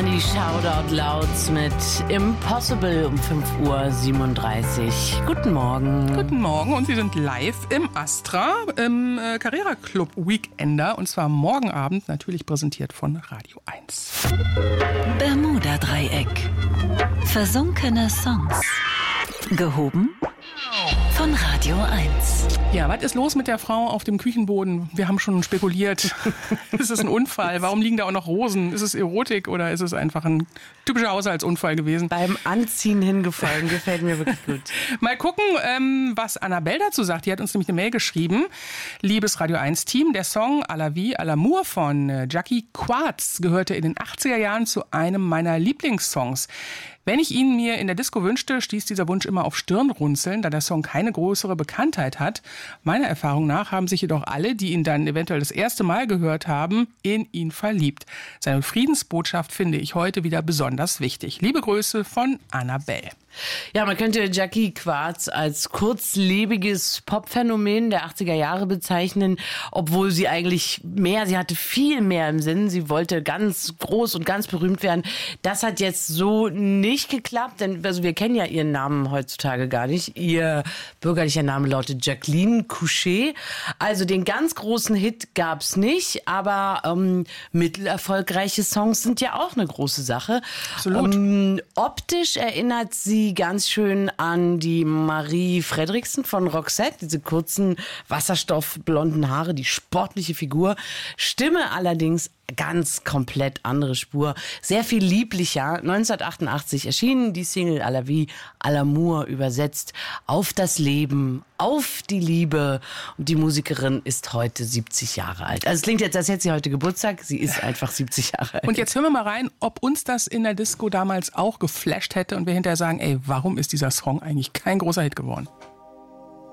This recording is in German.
die Shoutout Louds mit Impossible um 5:37 Uhr. Guten Morgen. Guten Morgen und Sie sind live im Astra, im Carrera Club Weekender. Und zwar morgen Abend, natürlich präsentiert von Radio 1. Bermuda-Dreieck. Versunkene Songs. Gehoben von Radio 1. Ja, was ist los mit der Frau auf dem Küchenboden? Wir haben schon spekuliert. Ist es ein Unfall? Warum liegen da auch noch Rosen? Ist es Erotik oder ist es einfach ein typischer Haushaltsunfall gewesen? Beim Anziehen hingefallen, gefällt mir wirklich gut. Mal gucken, was Annabelle dazu sagt. Die hat uns nämlich eine Mail geschrieben. Liebes Radio 1-Team, der Song À la vie, à l'amour von Jackie Quartz gehörte in den 80er Jahren zu einem meiner Lieblingssongs. Wenn ich ihn mir in der Disco wünschte, stieß dieser Wunsch immer auf Stirnrunzeln, da der Song keine größere Bekanntheit hat. Meiner Erfahrung nach haben sich jedoch alle, die ihn dann eventuell das erste Mal gehört haben, in ihn verliebt. Seine Friedensbotschaft finde ich heute wieder besonders wichtig. Liebe Grüße von Annabelle. Ja, man könnte Jackie Quartz als kurzlebiges Popphänomen der 80er Jahre bezeichnen, obwohl sie hatte viel mehr im Sinn. Sie wollte ganz groß und ganz berühmt werden. Das hat jetzt so nicht geklappt, denn wir kennen ja ihren Namen heutzutage gar nicht. Ihr bürgerlicher Name lautet Jacqueline Couchet. Also den ganz großen Hit gab's nicht, aber mittelerfolgreiche Songs sind ja auch eine große Sache. Absolut. Optisch erinnert sie ganz schön an die Marie Fredriksen von Roxette, diese kurzen wasserstoffblonden Haare, die sportliche Figur. Stimme allerdings ganz komplett andere Spur, sehr viel lieblicher. 1988 erschienen die Single À la vie, à l'amour, übersetzt auf das Leben, auf die Liebe. Und die Musikerin ist heute 70 Jahre alt. Also es klingt jetzt, als hätte sie heute Geburtstag. Sie ist einfach 70 Jahre alt. Und jetzt hören wir mal rein, ob uns das in der Disco damals auch geflasht hätte und wir hinterher sagen, ey, warum ist dieser Song eigentlich kein großer Hit geworden?